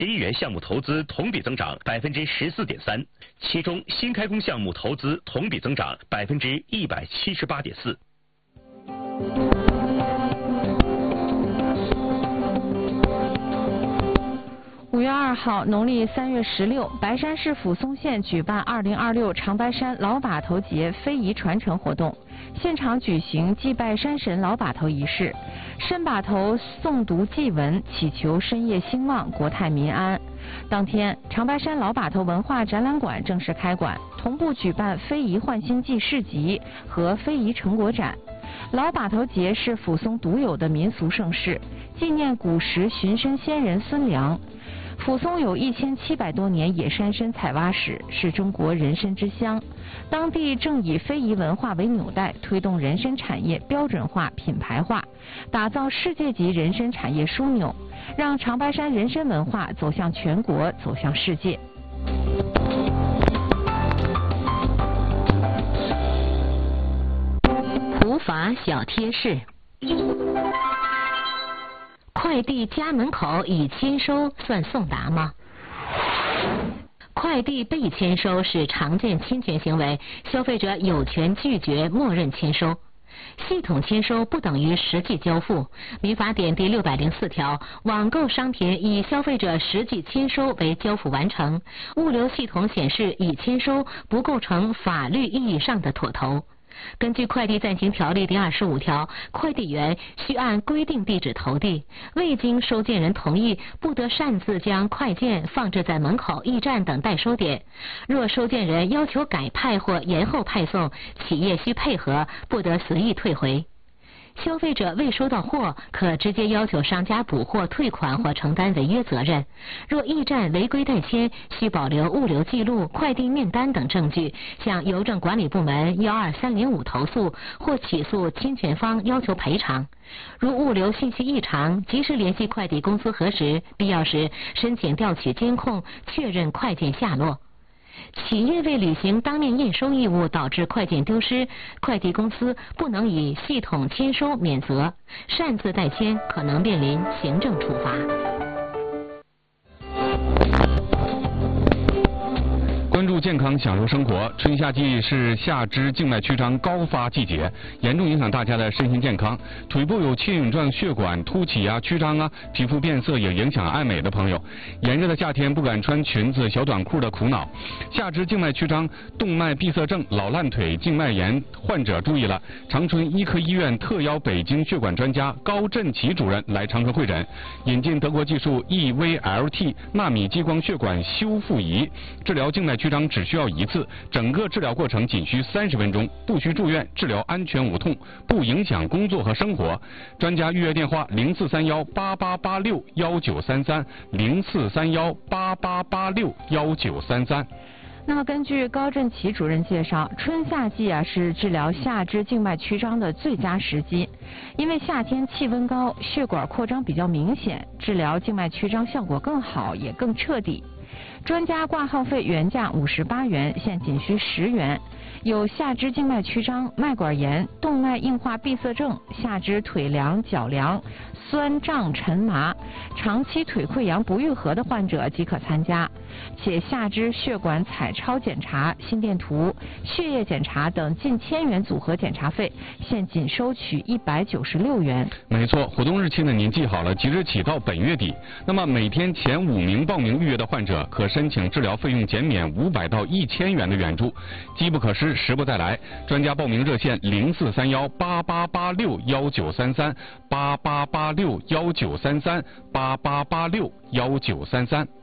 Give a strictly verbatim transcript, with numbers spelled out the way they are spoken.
十亿元项目投资同比增长百分之十四点三，其中新开工项目投资同比增长百分之一百七十八点四。 五月二号，农历三月十六，白山市抚松县举办二零二六长白山老把头节非遗传承活动，现场举行祭拜山神老把头仪式，申把头诵读祭文，祈求深夜兴旺、国泰民安。当天，长白山老把头文化展览馆正式开馆，同步举办非遗焕新季市集和非遗成果展。老把头节是抚松独有的民俗盛事，纪念古时寻参先人孙良。抚松有一千七百多年野山参采挖史，是中国人参之乡。当地正以非遗文化为纽带，推动人参产业标准化、品牌化，打造世界级人参产业枢纽，让长白山人参文化走向全国，走向世界。 普法小贴士。快递家门口已签收算送达吗？快递被签收是常见侵权行为，消费者有权拒绝默认签收。系统签收不等于实际交付。民法典第六百零四条，网购商品以消费者实际签收为交付完成，物流系统显示已签收，不构成法律意义上的妥投。根据快递暂行条例第二十五条，快递员需按规定地址投递，未经收件人同意，不得擅自将快件放置在门口、驿站等代收点。若收件人要求改派或延后派送，企业需配合，不得随意退回。消费者未收到货，可直接要求商家补货、退款或承担违约责任。若驿站违规代签，需保留物流记录、快递面单等证据，向邮政管理部门幺二三零五投诉或起诉侵权方要求赔偿。如物流信息异常，及时联系快递公司核实，必要时申请调取监控，确认快件下落。企业未履行当面验收义务导致快件丢失，快递公司不能以系统签收免责，擅自代签可能面临行政处罚。 关注健康，享受生活。春夏季是下肢静脉曲张高发季节，严重影响大家的身心健康。腿部有切影状血管凸起啊、曲张啊，皮肤变色也影响爱美的朋友。炎热的夏天不敢穿裙子、小短裤的苦恼。下肢静脉曲张、动脉闭塞症、老烂腿、静脉炎患者注意了！长春医科医院特邀北京血管专家高振奇主任来长春会诊，引进德国技术 E V L T 纳米激光血管修复仪，治疗静脉曲张只需要一次，整个治疗过程仅需三十分钟，不需住院，治疗安全无痛，不影响工作和生活。专家预约电话零四三幺八八八六幺九三三零四三幺八八八六幺九三三。 那么根据高振奇主任介绍，春夏季啊是治疗下肢静脉曲张的最佳时机，因为夏天气温高，血管扩张比较明显，治疗静脉曲张效果更好，也更彻底。专家挂号费原价五十八元，现仅需十元。有下肢静脉曲张、脉管炎、动脉硬化闭塞症、下肢腿凉、脚凉、酸胀沉麻、长期腿溃疡不愈合的患者即可参加，且下肢血管彩超检查、心电图、血液检查等近千元组合检查费，现仅收取一百九十六元。 没错，活动日期呢您记好了，即日起到本月底。那么每天前五名报名预约的患者可申请治疗费用减免五百到一千元的援助。机不可失，时不再来。专家报名热线零四三幺八八八六幺九三三八八八六幺九三三八八八六幺九三三。